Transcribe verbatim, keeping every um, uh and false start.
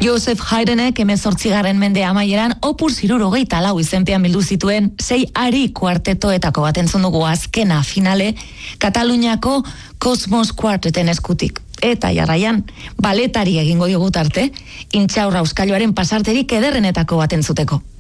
Joseph Haydnek hemezortzigarren mende amaieran opus hirurogeita lau izenpean bildu zituen sei ari kuartetoetako bat entzun dugu azkena finale Kataluniako Kosmos kuarteten eskutik. Eta jarraian, baletari egingo diogut arte, Intxaurra Euskailuaren pasarterik ederrenetako bat entzuteko.